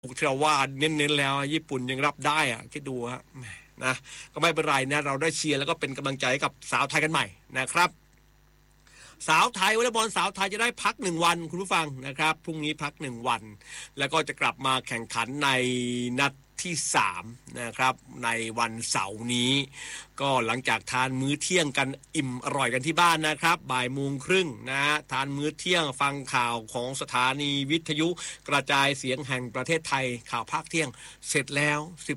ที่เราว่าเน้นๆแล้วญี่ปุ่นยังรับได้อะคิดดูฮะนะก็ไม่เป็นไรนะเราได้เชียร์แล้วก็เป็นกำลังใจกับสาวไทยกันใหม่นะครับสาวไทยวอลเลย์บอลสาวไทยจะได้พัก1 วันคุณผู้ฟังนะครับพรุ่งนี้พัก1 วันแล้วก็จะกลับมาแข่งขันในนัดที่3นะครับในวันเสาร์นี้ก็หลังจากทานมื้อเที่ยงกันอิ่มอร่อยกันที่บ้านนะครับ13:30นะทานมื้อเที่ยงฟังข่าวของสถานีวิทยุกระจายเสียงแห่งประเทศไทยข่าวภาคเที่ยงเสร็จแล้ว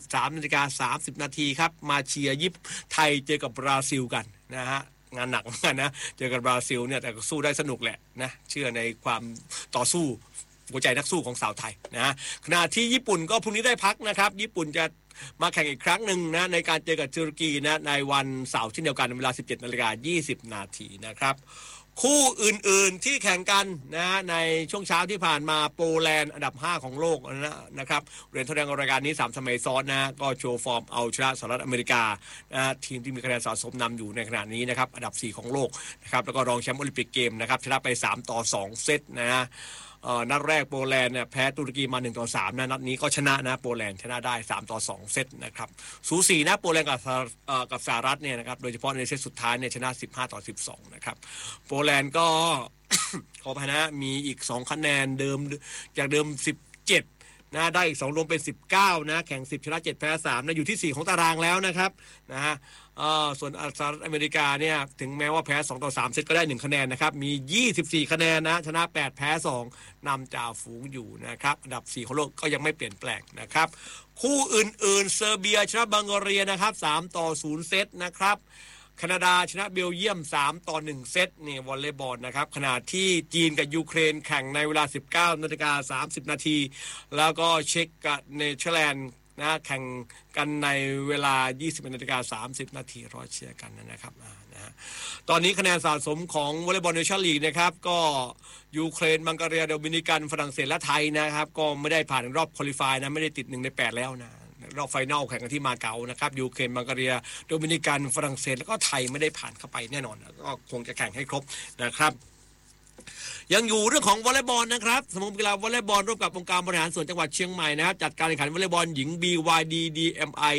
13:30 นาทีครับมาเชียร์ยิปไทยเจอกับบราซิลกันนะฮะงานหนักนะเจอกับบราซิลเนี่ยแต่ก็สู้ได้สนุกแหละนะเชื่อในความต่อสู้หัวใจนักสู้ของสาวไทยนะขณะที่ญี่ปุ่นก็พรุ่งนี้ได้พักนะครับญี่ปุ่นจะมาแข่งอีกครั้งหนึ่งนะในการเจอกับตุรกีนะในวันเสาร์เช่นเดียวกันเวลา 17:20 นาทีนะครับคู่อื่นๆที่แข่งกันนะในช่วงเช้าที่ผ่านมาโปแลนด์อันดับ5ของโลกนะครับเหรียญทองแดงรายการนี้3 สมัยซ้อนนะก็โชว์ฟอร์มเอาชนะสหรัฐอเมริกาทีมที่มีคะแนนสะสมนำอยู่ในขณะนี้นะครับอันดับ4ของโลกนะครับแล้วก็รองแชมป์โอลิมปิกเกมนะครับชนะไป3-2 เซตนะนัดแรกโปแลนด์เนี่ยแพ้ตุรกีมา1-3นะนัดนี้ก็ชนะนะโปแลนด์ชนะได้3-2 เซตนะครับสูสีนะโปแลนด์กับสหรัฐเนี่ยนะครับโดยเฉพาะในเซตสุดท้ายเนี่ยชนะ15-12นะครับโปแลนด์ก็ ขอพนะมีอีก2คะแนนเดิมจากเดิม17นะได้อีก2รวมเป็น19นะแข่ง10ชนะ7แพ้3นะอยู่ที่4ของตารางแล้วนะครับนะฮะส่วนสหรัฐอเมริกาเนี่ยถึงแม้ว่าแพ้2-3 เซตก็ได้1คะแนนนะครับมี24คะแนนนะชนะ8แพ้2นำจ่าฝูงอยู่นะครับอันดับ4ของโลกก็ยังไม่เปลี่ยนแปลงนะครับคู่อื่นๆเซอร์เบียชนะบังกอเรียนะครับ3-0 เซตนะครับแคนาดาชนะเบลเยียม3-1 เซตนี่วอลเลย์บอลนะครับขณะที่จีนกับยูเครนแข่งในเวลา 19:30 นาทีแล้วก็เช็กกับเนเธอร์แลนด์นะแข่งกันในเวลา 21:30 นาทีรอเชียร์กันนะครับนะตอนนี้คะแนนสะสมของวอลเลย์บอลเนชั่นลีกนะครับก็ยูเครนบังกอเรียโดมินิกันฝรั่งเศสและไทยนะครับก็ไม่ได้ผ่านรอบควอลิฟายนะไม่ได้ติด1 ใน 8แล้วนะรอบไฟนอลแข่งกันที่มาเก๊านะครับยูเครนบังกอเรียโดมินิกันฝรั่งเศสแล้วก็ไทยไม่ได้ผ่านเข้าไปแน่นอนก็คงจะแข่งให้ครบนะครับยังอยู่เรื่องของวอลเลย์บอลนะครับสมาคมกีฬาวอลเลย์บอลร่วมกับองค์การบริหารส่วนจังหวัดเชียงใหม่นะครับจัดการแข่งขันวอลเลย์บอลหญิง BYD DMI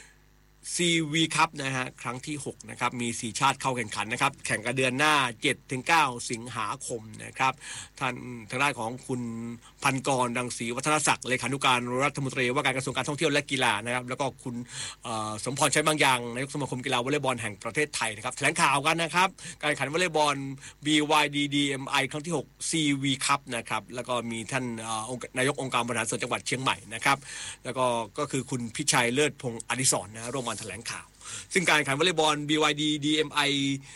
CV ครับนะฮะครั้งที่6นะครับมี4ชาติเข้าแข่งขันนะครับแข่งกันเดือนหน้า 7-9 สิงหาคมนะครับทางด้านของคุณพันกรดังศรีวัฒนศักดิ์เลขานุการรัฐมนตรีว่าการกระทรวงการท่องเที่ยวและกีฬานะครับแล้วก็คุณสมพรใช้บางอย่างนายกสมาคมกีฬาวอลเลย์บอลแห่งประเทศไทยนะครับแถลงข่าวกันนะครับการแข่งขันวอลเลย์บอล BYD DMI ครั้งที่6 CV ครับนะครับแล้วก็มีท่านนายกองค์การบริหารส่วนจังหวัดเชียงใหม่นะครับแล้วก็คือคุณพิชัยเลิศพงศ์อดิศรนะร่วมแถลงข่าวซึ่งการแข่งขันวอลเลย์บอล BYD DMI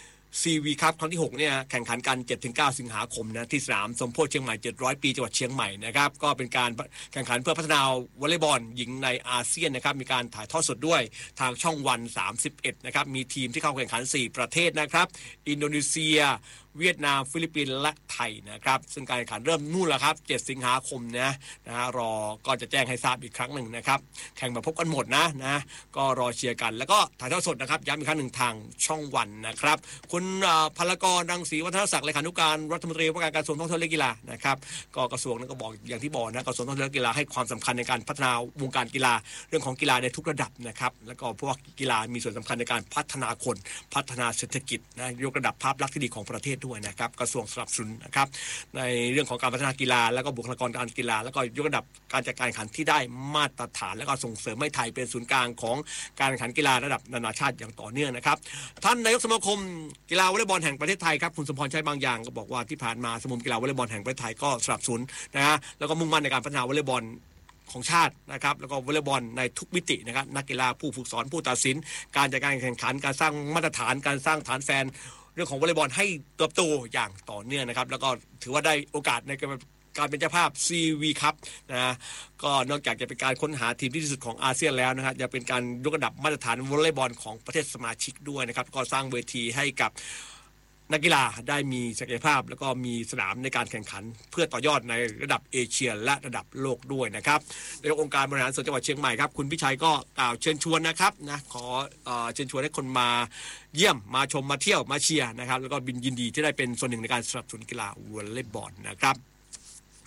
CV ครับครั้งที่6เนี่ยแข่งขันกัน 7-9 สิงหาคมนะที่สนามสมโพธิเชียงใหม่700 ปีจังหวัดเชียงใหม่นะครับก็เป็นการแข่งขันเพื่อพัฒนาวอลเลย์บอลหญิงในอาเซียนนะครับมีการถ่ายทอดสดด้วยทางช่องวัน31นะครับมีทีมที่เข้าแข่งขัน4ประเทศนะครับอินโดนีเซียเวียดนามฟิลิปปินส์และไทยนะครับซึ่งการแข่งขันเริ่มนู่นแล้วครับ7 สิงหาคมนะรอก็จะแจ้งให้ทราบอีกครั้งหนึ่งนะครับแข่งแบบพบกันหมดนะก็รอเชียร์กันแล้วก็ถ่ายทอดสดนะครับย้ำอีกครั้งหนึ่งทางช่องวันนะครับคุณพลกรดังศรีวัฒนศักดิ์เลขานุการรัฐมนตรีว่าการกระทรวงท่องเที่ยวและกีฬานะครับก็กระทรวงนั้นก็บอกอย่างที่บอกนะกระทรวงท่องเที่ยวและกีฬาให้ความสำคัญในการพัฒนาวงการกีฬาเรื่องของกีฬาในทุกระดับนะครับแล้วก็เพราะว่ากีฬามีส่วนสำคัญในการพัฒนาคนพัฒนาเศรษฐกิจนะยกระดับภาพลักษณ์ที่ดีของประเทศด้วยนะครับกระทรวงสนับสนุนนะครับในเรื่องของการพัฒนากีฬาแล้วก็บุคลากรการกีฬาแล้วก็ยกระดับการจัดการแข่งขันที่ได้มาตรฐานแล้วก็ส่งเสริมให้ไทยเป็นศูนย์กลางของการแข่งขันกีฬาระดับนานาชาติอย่างต่อเนื่องนะครับท่านนายกสมาคมกีฬาวอลเลย์บอลแห่งประเทศไทยครับคุณสมพรใช้บางอย่างก็บอกว่าที่ผ่านมาสมาคมกีฬาวอลเลย์บอลแห่งประเทศไทยก็สนับสนุนนะฮะแล้วก็มุ่งมั่นในการพัฒนาวอลเลย์บอลของชาตินะครับแล้วก็วอลเลย์บอลในทุกมิตินะครับนักกีฬาผู้ฝึกสอนผู้ตัดสินการจัดการแข่งขันการสร้างมาตรฐานการสร้างฐานแฟนเรื่องของวอลเลย์บอลให้เติบโตอย่างต่อเนื่องนะครับแล้วก็ถือว่าได้โอกาสในการเป็นเจ้าภาพ CV ครับนะก็นอกจากจะเป็นการค้นหาทีมที่ดีที่สุดของอาเซียนแล้วนะครับจะเป็นการยกระดับมาตรฐานวอลเลย์บอลของประเทศสมาชิกด้วยนะครับก็สร้างเวทีให้กับนักกีฬาได้มีศักยภาพแล้วก็มีสนามในการแข่งขันเพื่อต่อยอดในระดับเอเชียและระดับโลกด้วยนะครับนายกองค์การบริหารส่วนจังหวัดเชียงใหม่ครับคุณพิชัยก็กล่าวเชิญชวนนะครับนะขอเชิญชวนให้คนมาเยี่ยมมาชมมาเที่ยวมาเชียร์นะครับแล้วก็ยินดีที่ได้เป็นส่วนหนึ่งในการสนับสนุนกีฬาวอลเลย์บอลนะครับ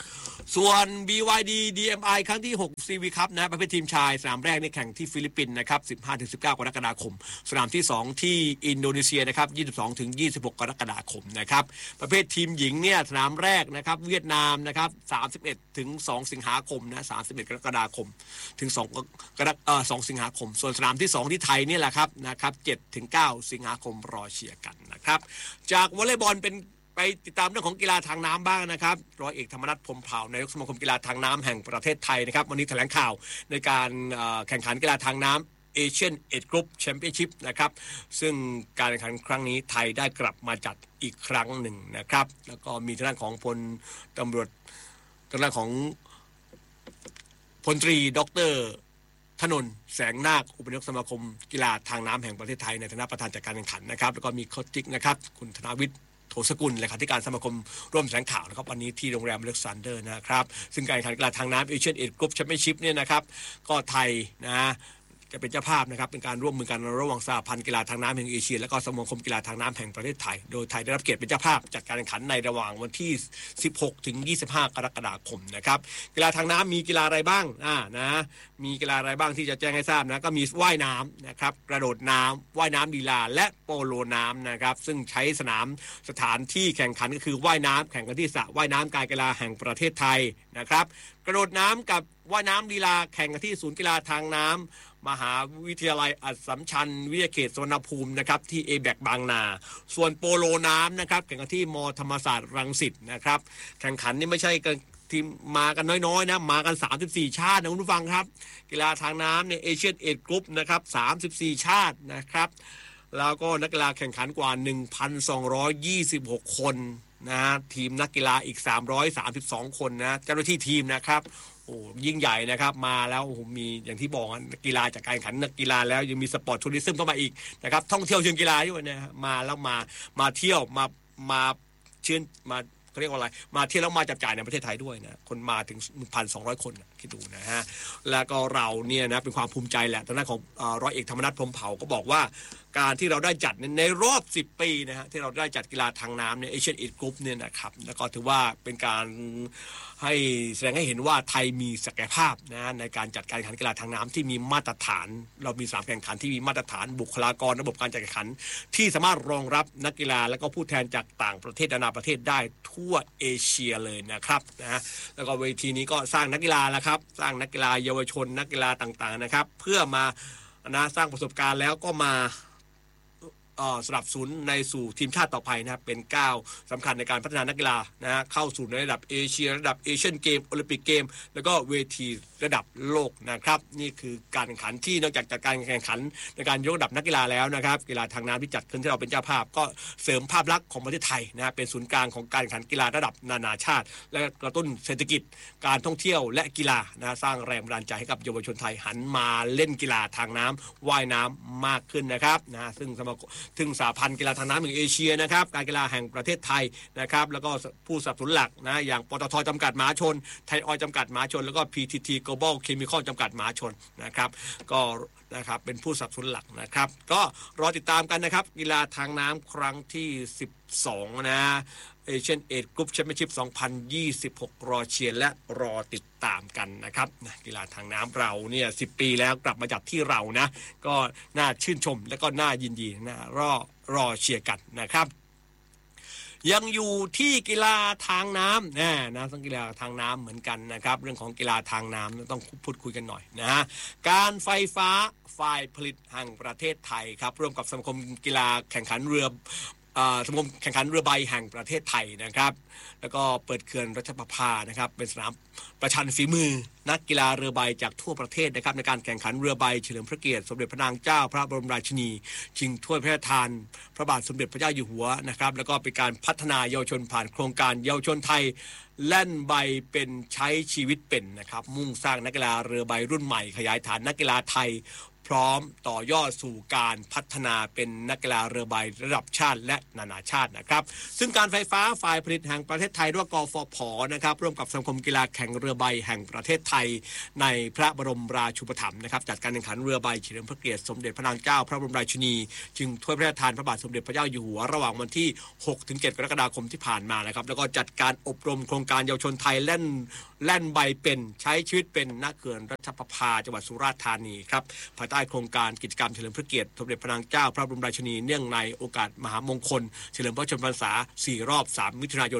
ส่วน BYD DMI ครั้งที่6 CV ครับนะประเภททีมชายสนามแรกในแข่งที่ฟิลิปปินส์นะครับ 15-19 กรกฎาคมสนามที่2ที่อินโดนีเซียนะครับ 22-26 กรกฎาคมนะครับประเภททีมหญิงเนี่ยสนามแรกนะครับเวียดนามนะครับ 31-2 สิงหาคมนะ31 กรกฎาคมถึง2 สิงหาคมส่วนสนามที่2ที่ไทยนี่แหละครับนะครับ 7-9 สิงหาคมรอเชียร์กันนะครับจากวอลเลย์บอลเป็นไปติดตามเรื่องของกีฬาทางน้ำบ้างนะครับร้อยเอกธรรมนัส พรหมเผ่านายกสมาคมกีฬาทางน้ำแห่งประเทศไทยนะครับวันนี้แถลงข่าวในการแข่งขันกีฬาทางน้ำเอเชียนเอ็ดกรุ๊ปแชมเปี้ยนชิพนะครับซึ่งการแข่งขันครั้งนี้ไทยได้กลับมาจัดอีกครั้งหนึ่งนะครับแล้วก็มีทางด้านของพลตำรวจทางด้านของพลตรีดร.ถนนแสงนาคอุปนายกสมาคมกีฬาทางน้ำแห่งประเทศไทยในฐานะประธานจัดการแข่งขันนะครับแล้วก็มีโค้ชจิ๊กนะครับคุณธนาวิทย์โถสกุลเลขาธิการสมาคมร่วมแถลงข่าวนะครับวันนี้ที่โรงแรมอเล็กซานเดอร์นะครับซึ่งการแข่งขันกีฬาทางน้ำเอเชียนเอ็ดกรุ๊ปแชมเปี้ยนชิพเนี่ยนะครับก็ไทยนะจะเป็นเจ้าภาพนะครับเป็นการร่วมมือกันระหว่างสหพันธ์กีฬาทางน้ำแห่งเอเชียและก็สมาคมกีฬาทางน้ำแห่งประเทศไทยโดยไทยได้รับเกียรติเป็นเจ้าภาพจัดการแข่งขันในระหว่างวันที่16 ถึง 25 กรกฎาคมนะครับกีฬาทางน้ำมีกีฬาอะไรบ้างนะมีกีฬาอะไรบ้างที่จะแจ้งให้ทราบนะก็มีว่ายน้ำนะครับกระโดดน้ำว่ายน้ำลีลาและโปโลน้ำนะครับซึ่งใช้สถานที่แข่งขันก็คือว่ายน้ำแข่งกันที่สระว่ายน้ำการกีฬาแห่งประเทศไทยนะครับกระโดดน้ำกับว่ายน้ำลีลาแข่งกันที่ศูนย์กีฬาทางน้ำมหาวิทยาลัยอัสสัมชัญวิทยาเขตสุวรรณภูมินะครับที่เอแบกบางนาส่วนโปโลน้ำนะครับแข่งกันที่มธรรมศาสตร์รังสิตนะครับแข่งขันนี่ไม่ใช่ทีมมากันน้อยๆนะมากัน34ชาตินะคุณผู้ฟังครับกีฬาทางน้ำเนี่ยเอเชียนเอ็ดกรุ๊ปนะครับ34ชาตินะครับแล้วก็นักกีฬาแข่งขันกว่า 1,226 คนนะทีมนักกีฬาอีก332คนนะเจ้าหน้าที่ทีมนะครับโอ้ยิ่งใหญ่นะครับมาแล้วโอ้มีอย่างที่บอกนักกีฬาจากการแข่งขันนักกีฬาแล้วยังมีสปอร์ตทัวริซึมเข้ามาอีกนะครับท่องเที่ยวเชิงกีฬาด้วยนะมาแล้วมาเที่ยวมาเชื่อมาเขาเรียกว่าอะไรมาเที่ยวแล้วมาจับจ่ายในประเทศไทยด้วยนะคนมาถึง 1,200 คนคิดดูนะฮะแล้วก็เราเนี่ยนะเป็นความภูมิใจแหละทางด้านของร้อยเอกธรรมนัส พรหมเผ่าก็บอกว่าการที่เราได้จัดในรอบ10 ปีนะฮะที่เราได้จัดกีฬาทางน้ำเนี่ยเอเชียนเอ็ดกรุ๊ปเนี่ยนะครับแล้วก็ถือว่าเป็นการให้แสดงให้เห็นว่าไทยมีศักยภาพนะในการจัดการแข่งขันกีฬาทางน้ำที่มีมาตรฐานเรามี3แข่งขันที่มีมาตรฐานบุคลากรระบบการจัดการแข่งขันที่สามารถรองรับนักกีฬาและก็ผู้แทนจากต่างประเทศนานาประเทศได้ทั่วเอเชียเลยนะครับนะแล้วก็เวทีนี้ก็สร้างนักกีฬาแล้วครับสร้างนักกีฬาเยาวชนนักกีฬาต่างๆนะครับเพื่อมาสร้างประสบการณ์แล้วก็มาสนับสนุนในสู่ทีมชาติต่อไปนะครับเป็นก้าวสำคัญในการพัฒนานักกีฬาเข้าสู่ในระดับเอเชียระดับเอเชียนเกมโอลิมปิกเกมแล้วก็เวทีระดับโลกนะครับนี่คือการแข่งขันที่นอกจากจัดการแข่งขันในการยกระดับนักกีฬาแล้วนะครับกีฬาทางน้ำที่จัดขึ้นที่เราเป็นเจ้าภาพก็เสริมภาพลักษณ์ของประเทศไทยนะเป็นศูนย์กลางของการแข่งขันกีฬาระดับนานาชาติและกระตุ้นเศรษฐกิจการท่องเที่ยวและกีฬาสร้างแรงบันดาลใจให้กับเยาวชนไทยหันมาเล่นกีฬาทางน้ำว่ายน้ำมากขึ้นนะครับซึ่งสหพันธ์กีฬาทางน้ำแห่งเอเชียนะครับการกีฬาแห่งประเทศไทยนะครับแล้วก็ผู้สนับสนุนหลักนะอย่างปตท.จำกัดมหาชนไทยออยล์จำกัดมหาชนแล้วก็ PTT Global Chemical จำกัดมหาชนนะครับก็นะครับเป็นผู้สนับสนุนหลักนะครับก็รอติดตามกันนะครับกีฬาทางน้ำครั้งที่12นะเอเชียนเอ็ดกรุ๊ปแชมเปี้ยนชิพ2026รอเชียร์และรอติดตามกันนะครับกีฬาทางน้ำเราเนี่ย10 ปีแล้วกลับมาจัดที่เรานะก็น่าชื่นชมและก็น่ายินดีนะรอเชียร์กันนะครับยังอยู่ที่กีฬาทางน้ำนะต้องกีฬาทางน้ำเหมือนกันนะครับเรื่องของกีฬาทางน้ำต้องพูดคุยกันหน่อยนะฮะการไฟฟ้าฝ่ายผลิตแห่งประเทศไทยครับร่วมกับสมาคมกีฬาแข่งขันเรือสมาคมแข่งขันเรือใบแห่งประเทศไทยนะครับแล้วก็เปิดเขื่อนรัชประภานะครับเป็นสนามประชันฝีมือนักกีฬาเรือใบจากทั่วประเทศนะครับในการแข่งขันเรือใบเฉลิมพระเกียรติสมเด็จพระนางเจ้าพระบรมราชินีชิงถ้วยพระราชทานพระบาทสมเด็จพระเจ้าอยู่หัวนะครับแล้วก็เป็นการพัฒนาเยาวชนผ่านโครงการเยาวชนไทยแล่นใบเป็นใช้ชีวิตเป็นนะครับมุ่งสร้างนักกีฬาเรือใบรุ่นใหม่ขยายฐานนักกีฬาไทยพร้อมต่อยอดสู่การพัฒนาเป็นนักกีฬาเรือใบระดับชาติและนานาชาตินะครับซึ่งการไฟฟ้าฝ่ายผลิตแห่งประเทศไทยหรือว่ากฟผ.นะครับร่วมกับสมาคมกีฬาแข่งเรือใบแห่งประเทศไทยในพระบรมราชูปถัมภ์นะครับจัดการแข่งขันเรือใบเฉลิมพระเกียรติสมเด็จพระนางเจ้าพระบรมราชินีจึงถ้วยพระราชทานพระบาทสมเด็จพระเจ้าอยู่หัวระหว่างวันที่ 6-7 กรกฎาคมที่ผ่านมานะครับแล้วก็จัดการอบรมโครงการเยาวชนไทยแล่นใบเป็นใช้ชีวิตเป็นณเขื่อนรัชประภาจังหวัดสุราษฎร์ธานีครับภายใต้โครงการกิจกรรมเฉลิมพระเกียรติสมเด็จพระนางเจ้าพระบรมราชินีเนื่องในโอกาสมหามงคลเฉลิมพระชนมพรรษา4 รอบ 3 มิถุนายน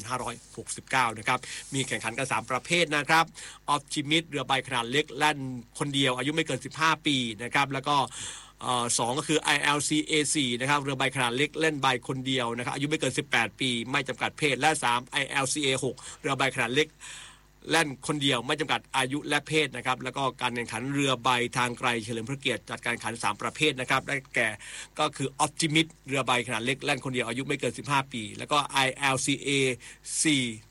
2569 นะครับมีแข่งขันกัน 3 ประเภทนะครับออปติมิสเรือใบขนาดเล็กแล่นคนเดียวอายุไม่เกิน 15 ปีนะครับแล้วก็2 ก็คือ ILCA4 นะครับเรือใบขนาดเล็กเล่นใบคนเดียวนะครับอายุไม่เกิน 18 ปีไม่จำกัดเพศและ 3 ILCA6 เรือใบขนาดเล็กแล่นคนเดียวไม่จำกัดอายุและเพศนะครับแล้วก็การแข่งขันเรือใบทางไกลเฉลิมพระเกียรติจัดการแข่งขัน 3 ประเภทนะครับได้แก่ก็คือ Optimist เรือใบขนาดเล็กแล่นคนเดียวอายุไม่เกิน 15 ปีแล้วก็ ILCA4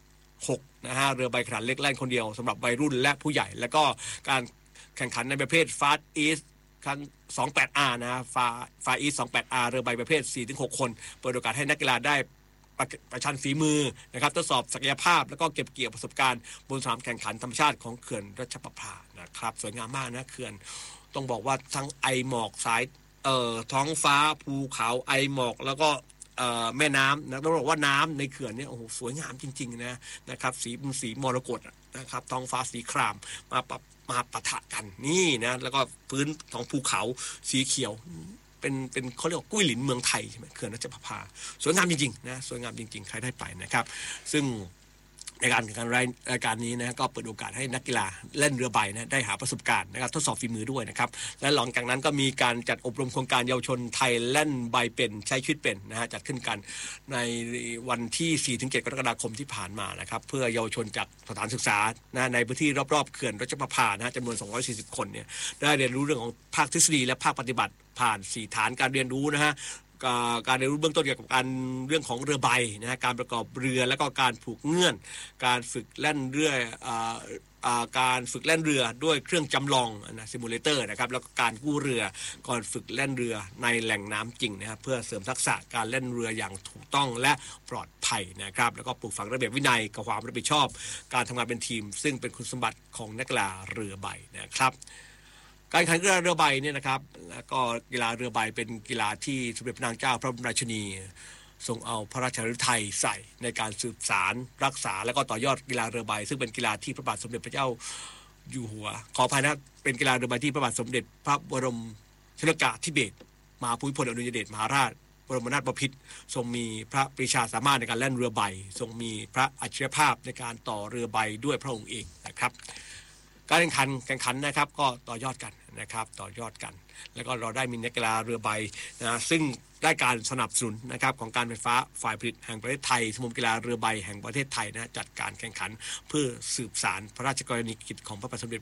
6นะฮะเรือใบขนาดเล็กแล่นคนเดียวสำหรับวัยรุ่นและผู้ใหญ่แล้วก็การแข่งขันในประเภท Fast East ครั้ง 28R นะฟาอีส 28R เรือใบประเภท 4-6 คนเปิดโอกาสให้นักกีฬาได้ประชันฝีมือนะครับทดสอบศักยภาพแล้วก็เก็บเกี่ยวประสบการณ์บนสนามแข่งขันธรรมชาติของเขื่อนรัชประภานะครับสวยงามมากนะเขื่อนต้องบอกว่าทั้งไอหมอกสายท้องฟ้าภูเขาไอหมอกแล้วก็แม่น้ำนะต้องบอกว่าน้ำในเขื่อนเนี่ยโอ้โหสวยงามจริงๆนะครับสีมรกตนะครับท้องฟ้าสีครามมาปะทะกันนี่นะแล้วก็พื้นของภูเขาสีเขียวเป็นเขาเรียกว่ากุ้ยหลินเมืองไทยใช่ไหมเขื่อนรัชประภาสวยงามจริงๆนะสวยงามจริงๆใครได้ไปนะครับซึ่งในการแข่งขันรายการนี้นะก็เปิดโอกาสให้นักกีฬาเล่นเรือใบนะได้หาประสบการณ์นะครับทดสอบฝีมือด้วยนะครับและหลังจากนั้นก็มีการจัดอบรมโครงการเยาวชนไทยเล่นใบเป็นใช้ชีวิตเป็นนะฮะจัดขึ้นกันในวันที่ 4-7 กรกฎาคมที่ผ่านมานะครับเพื่อเยาวชนจากสถานศึกษานะในพื้นที่รอบๆเขื่อนรัชประภานะจำนวน240 คนเนี่ยได้เรียนรู้เรื่องของภาคทฤษฎีและภาคปฏิบัติผ่าน4 ฐานการเรียนรู้นะฮะการเรียนรู้เบื้องต้นเกี่ยวกับการเรื่องของเรือใบนะฮะการประกอบเรือแล้วก็การผูกเงื่อนการฝึกแล่นเรือการฝึกแล่นเรือด้วยเครื่องจำลองนะซิมูเลเตอร์นะครับแล้วก็การกู้เรือก่อนฝึกแล่นเรือในแหล่งน้ำจริงนะครับเพื่อเสริมทักษะการแล่นเรืออย่างถูกต้องและปลอดภัยนะครับแล้วก็ปลูกฝังระเบียบวินัยกับความรับผิดชอบการทำงานเป็นทีมซึ่งเป็นคุณสมบัติของนักกีฬาเรือใบนะครับการแข่งขันกีฬาเรือใบเนี่ยนะครับแล้วก็กีฬาเรือใบเป็นกีฬาที่สมเด็จพระนางเจ้าพระบรมราชินีทรงเอาพระราชฤทัยใส่ในการสืบสารรักษาและก็ต่อยอดกีฬาเรือใบซึ่งเป็นกีฬาที่พระบาทสมเด็จพระเจ้าอยู่หัวขออภัยนะเป็นกีฬาเรือใบที่พระบาทสมเด็จพระบรมชนกาธิเบศรมหาภูมิพลอดุลยเดชมหาราชบรมนาถบพิตรทรงมีพระปรีชาสามารถในการแล่นเรือใบทรงมีพระอัจฉริยภาพในการต่อเรือใบด้วยพระองค์เองนะครับการแข่งขันนะครับก็ต่อยอดกันนะครับต่อยอดกันแล้วก็เราได้มีนักกีฬาเรือใบนะซึ่งได้การสนับสนุนนะครับของการไฟฟ้าฝ่ายผลิตแห่งประเทศไทยสมาคมกีฬาเรือใบแห่งประเทศไทยนะจัดการแข่งขันเพื่อสืบสานพระราชกรณียกิจของพระบาทสมเด็จ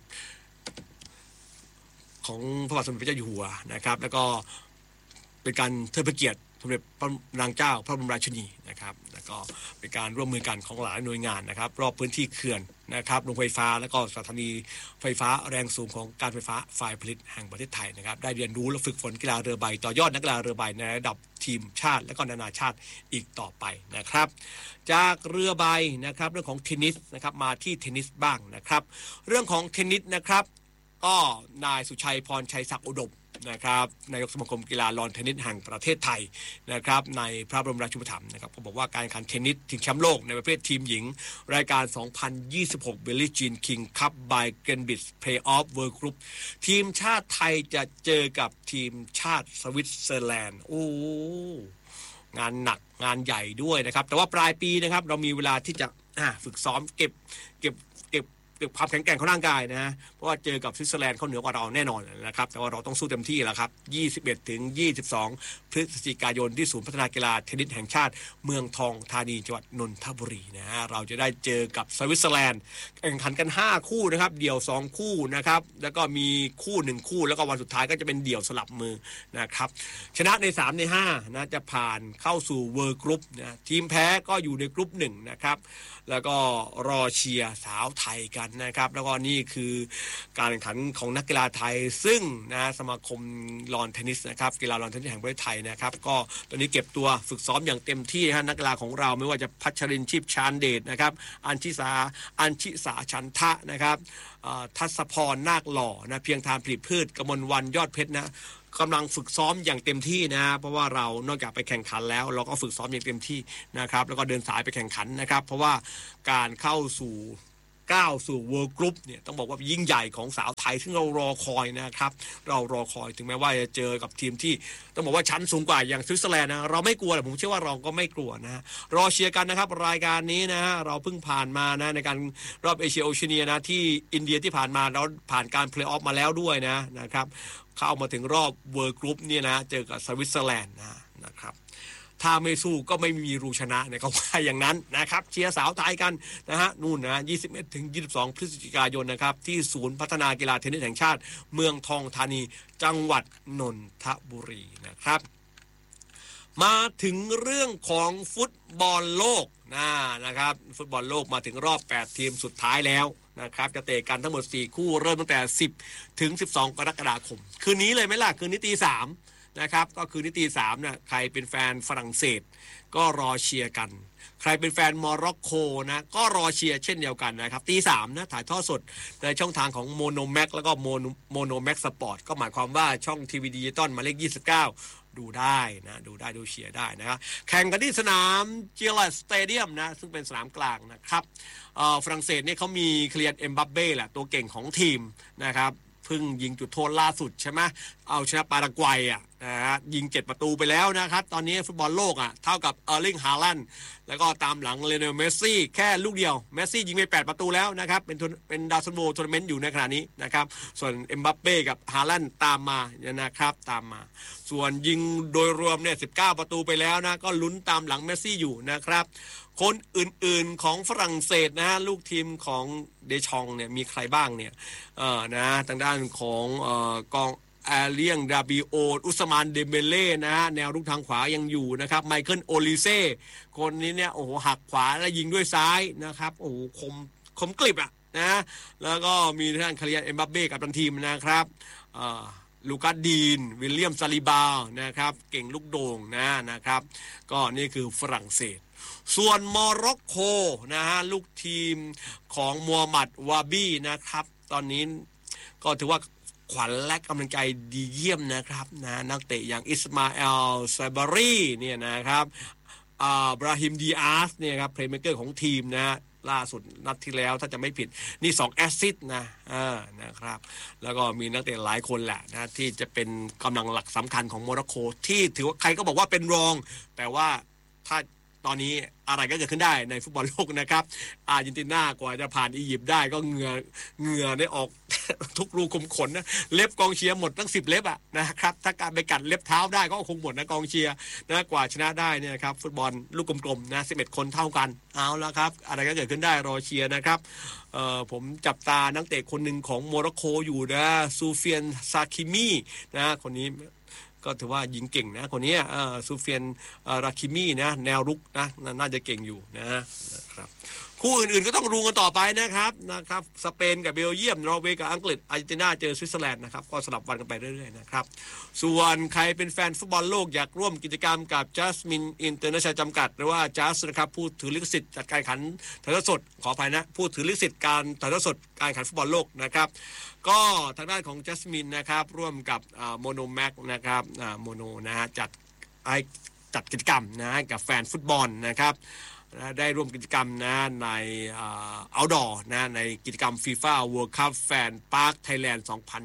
ของพระบาทสมเด็จพระเจ้าอยู่หัวนะครับแล้วก็เป็นการเทิดพระเกียรติสมเด็จพระนางเจ้าพระบรมราชินีนะครับแล้วก็เป็นการร่วมมือกันของหลายหน่วยงานนะครับรอบพื้นที่เขื่อนนะครับโรงไฟฟ้าแล้วก็สถานีไฟฟ้าแรงสูงของการไฟฟ้าฝ่ายผลิตแห่งประเทศไทยนะครับได้เรียนรู้และฝึกฝนกีฬาเรือใบต่อยอดนักกีฬาเรือใบในระดับทีมชาติและก็นานาชาติอีกต่อไปนะครับจากเรือใบนะครับเรื่องของเทนนิสนะครับมาที่เทนนิสบ้างนะครับเรื่องของเทนนิสนะครับก็นายสุชัยพรชัยศักดิ์อุดมนะครับนายกสมาคมกีฬาลอนเทนนิสแห่งประเทศไทยนะครับในพระบรมราชูปถัมภ์นะครับก็บอกว่าการแข่งขันเทนนิสชิงแชมป์โลกในประเภททีมหญิงรายการ 2026 เบลลี่จีนคิงคัพบายเกนบิสเพลย์ออฟเวิลด์กรุ๊ปทีมชาติไทยจะเจอกับทีมชาติสวิตเซอร์แลนด์โอ้งานหนักงานใหญ่ด้วยนะครับแต่ว่าปลายปีนะครับเรามีเวลาที่จะฝึกซ้อมเก็บความแข็งแกร่งของร่างกายนะเพราะว่าเจอกับสวิตเซอร์แลนด์เขาเหนือกว่าเราแน่นอนนะครับแต่ว่าเราต้องสู้เต็มที่แล้วครับ 21-22 พฤศจิกายนที่ศูนย์พัฒนากีฬาเทนนิสแห่งชาติเมืองทองธานีจังหวัดนนทบุรีนะฮะเราจะได้เจอกับสวิตเซอร์แลนด์แข่งขันกัน5คู่นะครับเดี่ยว2คู่นะครับแล้วก็มีคู่1คู่แล้วก็วันสุดท้ายก็จะเป็นเดี่ยวสลับมือนะครับชนะใน3ใน5นะจะผ่านเข้าสู่เวิลด์กรุ๊ปนะทีมแพ้ก็อยู่ในกรุ๊ป1นะครับแล้วก็รอเชียร์สาวไทยกันนะครับแล้วก็นี่คือการแข่งขันของนักกีฬาไทยซึ่งนะสมาคมลอนเทนนิสนะครับกีฬาลอนเทนนิสแห่งประเทศไทยนะครับก็ตอนนี้เก็บตัวฝึกซ้อมอย่างเต็มที่ฮะนักกีฬาของเราไม่ว่าจะพัชรินทร์ชีพชาญเดชนะครับอัญชิสาฉันทะนะครับทัศพรนาคหล่อนะเพียงทานผลิตพืชกมลวันยอดเพชรนะกำลังฝึกซ้อมอย่างเต็มที่นะเพราะว่าเรานอกจากไปแข่งขันแล้วเราก็ฝึกซ้อมอย่างเต็มที่นะครับแล้วก็เดินสายไปแข่งขันนะครับเพราะว่าการเข้าสู่ก้าวสู่ World Group เนี่ยต้องบอกว่ายิ่งใหญ่ของสาวไทยซึ่งเรารอคอยนะครับเรารอคอยถึงแม้ว่าจะเจอกับทีมที่ต้องบอกว่าชั้นสูงกว่าอย่างสวิตเซอร์แลนด์นะเราไม่กลัวแต่ผมเชื่อว่าเราก็ไม่กลัวนะรอเชียร์กันนะครับรายการนี้นะเราเพิ่งผ่านมานะในการรอบเอเชียโอเชียเนียนะที่อินเดียที่ผ่านมาเราผ่านการเพลย์ออฟมาแล้วด้วยนะครับเข้ามาถึงรอบ World Group เนี่ยนะเจอกับสวิตเซอร์แลนด์นะครับถ้าไม่สู้ก็ไม่มีรูชนะเนี่ยเขาว่าอย่างนั้นนะครับเชียร์สาวไทยกันนะฮะนู่นนะ21 ถึง 22 พฤศจิกายนนะครับที่ศูนย์พัฒนากีฬาเทนนิสแห่งชาติเมืองทองธานีจังหวัดนนทบุรีนะครับมาถึงเรื่องของฟุตบอลโลกนะครับฟุตบอลโลกมาถึงรอบ8ทีมสุดท้ายแล้วนะครับจะเตะกันทั้งหมด4คู่เริ่มตั้งแต่10 ถึง 12 กรกฎาคมคืนนี้เลยไหมล่ะคืนนี้ตี 3นะครับก็คือนิตี3เนี่ยใครเป็นแฟนฝรั่งเศสก็รอเชียร์กันใครเป็นแฟนโมร็อกโกนะก็รอเชียร์เช่นเดียวกันนะครับตี 3นะถ่ายทอดสดในช่องทางของโมโนแม็กแล้วก็โมโนแม็กสปอร์ตก็หมายความว่าช่องทีวีดิจิตอลหมายเลข29ดูได้นะดูเชียร์ได้นะครับแข่งกันที่สนามเจลัสสเตเดียมนะซึ่งเป็นสนามกลางนะครับฝรั่งเศสเนี่ยเขามีเคลียร์เอ็มบัปเป้แหละตัวเก่งของทีมนะครับเพิ่งยิงจุดโทษล่าสุดใช่ไหมเอาชนะปารากวัยยิง7ประตูไปแล้วนะครับตอนนี้ฟุตบอลโลกเท่ากับเออร์ลิงฮาลันด์แล้วก็ตามหลังเลโอเนลเมสซี่แค่ลูกเดียวเมสซี่ยิงไป8ประตูแล้วนะครับเป็นดาวซันโวทัวร์นาเมนต์อยู่ในขณะนี้นะครับส่วนเอ็มบัปเป้กับฮาลันด์ตามมานะครับตามมาส่วนยิงโดยรวมเนี่ย19ประตูไปแล้วนะก็ลุ้นตามหลังเมสซี่อยู่นะครับคนอื่นๆของฝรั่งเศสนะลูกทีมของเดชองเนี่ยมีใครบ้างเนี่ยนะทางด้านของกองอาเลียงดาบิโออุสมานเดเบเล่นะแนวรุกทางขวายังอยู่นะครับไมเคิลโอลิเซ่คนนี้เนี่ยโอ้โหหักขวาแล้วยิงด้วยซ้ายนะครับโอ้โหคมกลิบนะแล้วก็มีทางด้านคาริยันเอ็มบัปเป้กับทีมนะครับลูกัสดีนวิลเลียมซาลิบานะครับเก่งลูกโด่งนะครับก็นี่คือฝรั่งเศสส่วนโมร็อกโกนะฮะลูกทีมของมูฮัมหมัดวาบี้นะครับตอนนี้ก็ถือว่าขวัญและกำลังใจดีเยี่ยมนะครับนักเตะอย่างอิสมาเอลไซบารีเนี่ยนะครับบราฮิมดีอาสเนี่ยครับเพลย์เมคเกอร์ของทีมล่าสุดนัดที่แล้วถ้าจะไม่ผิดนี่2แอสซิสต์นะครับแล้วก็มีนักเตะหลายคนแหละนะที่จะเป็นกำลังหลักสำคัญของโมร็อกโกที่ถือว่าใครก็บอกว่าเป็นรองแต่ว่าถ้าตอนนี้อะไรก็เกิดขึ้นได้ในฟุตบอลโลกนะครับอาร์เจนตินากว่าจะผ่านอียิปต์ได้ก็เหงื่อได้ออก ทุกรูขุมขนนะเล็บกองเชียร์หมดตั้ง10เล็บนะครับถ้าการไปกัดเล็บเท้าได้ก็คงหมดนะกองเชียร์นะกว่าชนะได้เนี่ยครับฟุตบอลลูกกลมๆนะ11คนเท่ากันเอาละครับอะไรก็เกิดขึ้นได้รอเชียร์นะครับผมจับตานักเตะคนหนึ่งของโมร็อกโกอยู่นะซูเฟียนซาคิมีนะคนนี้ก็ถือว่ายิงเก่งนะคนนี้ซูเฟียนราคิมีนะแนวรุกนะน่าจะเก่งอยู่นะครับคู่อื่นๆก็ต้องรู้กันต่อไปนะครับสเปนกับเบลเยียมนอร์เวย์กับอังกฤษอาร์เจนตินาเจอสวิตเซอร์แลนด์นะครับก็สลับวันกันไปเรื่อยๆนะครับส่วนใครเป็นแฟนฟุตบอลโลกอยากร่วมกิจกรรมกับจัสมินอินเตอร์เนชั่นแนลจำกัดหรือว่าจัสนะครับผู้ถือลิขสิทธิ์จัดการแข่งขันถ่ายทอดสดขออภัยนะผู้ถือลิขสิทธิ์การถ่ายทอดสดการแข่งขันฟุตบอลโลกนะครับก็ทางด้านของจัสมินนะครับร่วมกับโมโนแม็กนะครับโมโนจัดกิจกรรมกับแฟนฟุตบอลนะครับได้ร่วมกิจกรรมในoutdoorในกิจกรรม FIFA World Cup Fan Park Thailand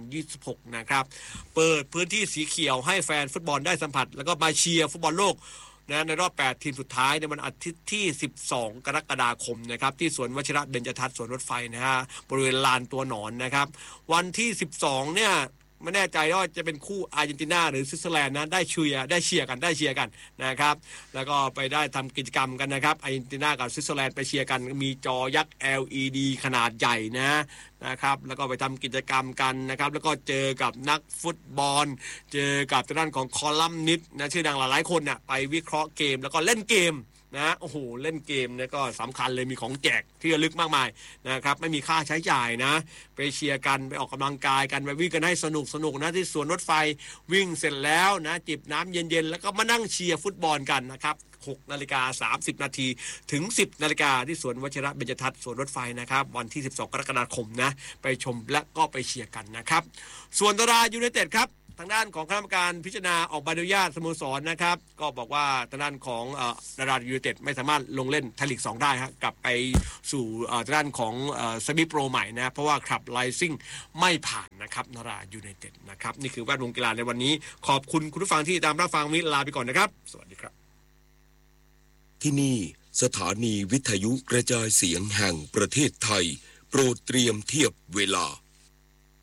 2026นะครับเปิดพื้นที่สีเขียวให้แฟนฟุตบอลได้สัมผัสแล้วก็มาเชียร์ฟุตบอลโลกในรอบ8ทีมสุดท้ายในวันอาทิตย์ที่12กรกฎาคมนะครับที่สวนวชิระเบญจทัศน์สวนรถไฟบริเวณลานตัวหนอนนะครับวันที่12เนี่ยไม่แน่ใจว่าจะเป็นคู่อาร์เจนตินาหรือสวิตเซอร์แลนด์ได้เชียร์กันนะครับแล้วก็ไปได้ทำกิจกรรมกันนะครับอาร์เจนตินากับสวิตเซอร์แลนด์ไปเชียร์กันมีจอยักษ์ LED ขนาดใหญ่นะครับแล้วก็ไปทำกิจกรรมกันนะครับแล้วก็เจอกับนักฟุตบอลเจอกับทางด้านของคอลัมนิสต์ชื่อดังหลายๆคนไปวิเคราะห์เกมแล้วก็เล่นเกมนะโอ้โหเล่นเกมเนี่ยก็สำคัญเลยมีของแจกที่ระลึกมากมายนะครับไม่มีค่าใช้จ่ายนะไปเชียร์กันไปออกกำลังกายกันไปวิ่งกันให้สนุกนะที่สวนรถไฟวิ่งเสร็จแล้วนะจิบน้ำเย็นๆแล้วก็มานั่งเชียร์ฟุตบอลกันนะครับ6:30 นถึง 10 นาฬิกาที่สวนวชิระเบญจทัศน์สวนรถไฟนะครับวันที่ 12 กรกฎาคมนะไปชมและก็ไปเชียร์กันนะครับส่วนตรายูไนเต็ดครับทางด้านของคณะกรรมการพิจารณาออกใบอนุญาตสโมสรนะครับก็บอกว่าทางด้านของนารายูไนเต็ดไม่สามารถลงเล่นไทยลีก 2ได้ฮะกลับไปสู่ทางด้านของสมิโปรใหม่นะเพราะว่าคลับไลซิ่งไม่ผ่านนะครับนารายูไนเต็ดนะครับนี่คือแวดวงกีฬาในวันนี้ขอบคุณคุณผู้ฟังที่ตามรับฟังมิลาไปก่อนนะครับสวัสดีครับที่นี่สถานีวิทยุกระจายเสียงแห่งประเทศไทยโปรดเตรียมเทียบเวลา